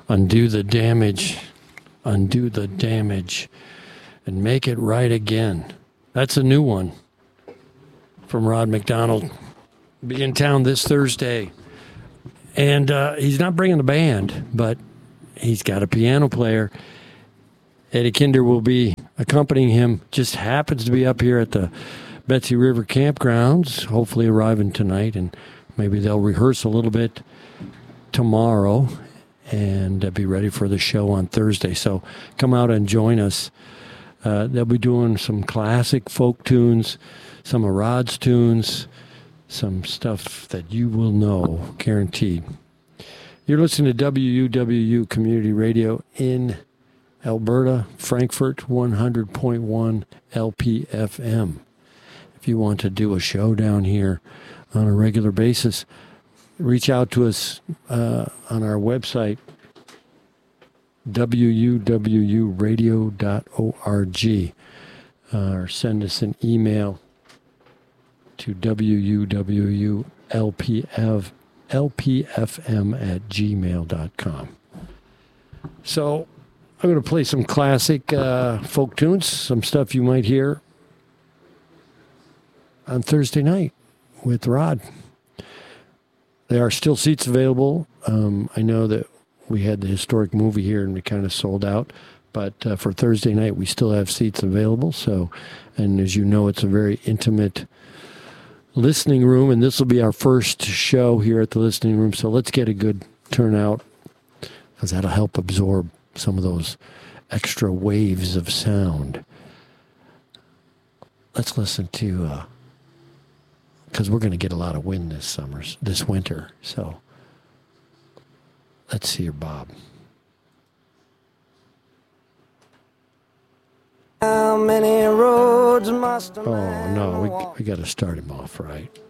Undo the damage, and make it right again. That's a new one from Rod McDonald. Be in town this Thursday. And he's not bringing the band, but he's got a piano player. Eddie Kinder will be accompanying him. Just happens to be up here at the Betsy River Campgrounds, hopefully arriving tonight, and maybe they'll rehearse a little bit tomorrow and be ready for the show on Thursday. So come out and join us. They'll be doing some classic folk tunes, some of Rod's tunes, some stuff that you will know, guaranteed. You're listening to WUWU Community Radio in Alberta, Frankfurt, 100.1 LPFM. If you want to do a show down here on a regular basis, reach out to us on our website, wuwuradio.org, or send us an email to wuwulpfm@gmail.com. So I'm going to play some classic folk tunes, some stuff you might hear on Thursday night with Rod. There are still seats available. I know that we had the historic movie here and we kind of sold out, but for Thursday night we still have seats available. So, and as you know, it's a very intimate listening room, and this will be our first show here at the listening room. So let's get a good turnout, because that'll help absorb some of those extra waves of sound. Let's listen to, because we're going to get a lot of wind this winter. So let's hear Bob. How many roads must a man Oh no, walk? we got to start him off right.